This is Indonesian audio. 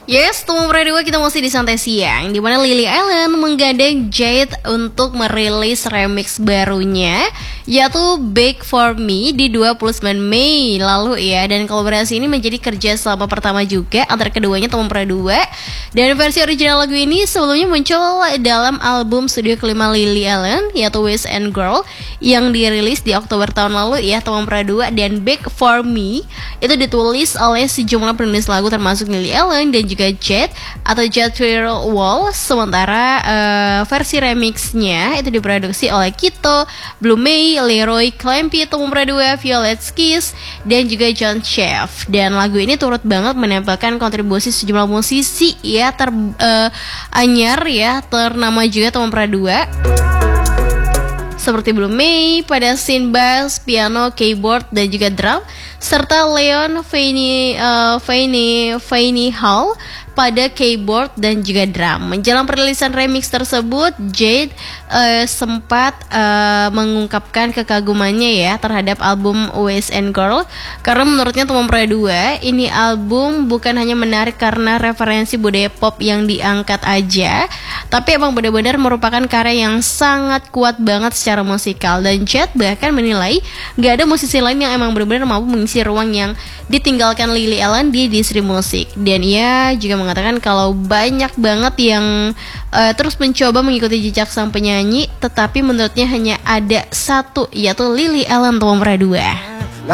Yes, Temu Pradua kita masih di Santai Siang, di mana Lily Allen menggandeng Jade untuk merilis remix barunya, yaitu Big For Me di 29 Mei lalu ya. Dan kolaborasi ini menjadi kerja selama pertama juga antara keduanya, Temu Pradua. Dan versi original lagu ini sebelumnya muncul dalam album studio kelima Lily Allen, yaitu Boys and Girl, yang dirilis di Oktober tahun lalu ya, Temu Pradua. Dan Big For Me itu ditulis oleh sejumlah penulis lagu termasuk Lily Allen dan juga Jade atau Jade Wall. Sementara versi remixnya itu diproduksi oleh Kito, Blue May, Leroy Clampi, Temu Pradua, Violet Kiss, dan juga John Chef. Dan lagu ini turut banget menempelkan kontribusi sejumlah musisi ya anyar ya ternama juga Temu Pradua, seperti Blue May pada scene bass, piano, keyboard, dan juga drum, serta Leon Faini Hall pada keyboard dan juga drum. Menjelang perilisan remix tersebut, Jade sempat mengungkapkan kekagumannya ya terhadap album Boys and Girl, karena menurutnya Temu Pradua ini album bukan hanya menarik karena referensi budaya pop yang diangkat aja, tapi emang benar-benar merupakan karya yang sangat kuat banget secara musikal. Dan Jade bahkan menilai gak ada musisi lain yang emang benar-benar mampu mengisi ruang yang ditinggalkan Lily Allen di industri musik. Dan ia juga mengatakan kalau banyak banget yang terus mencoba mengikuti jejak sang penyanyi, tetapi menurutnya hanya ada satu, yaitu Lily Allen Temu Pradua.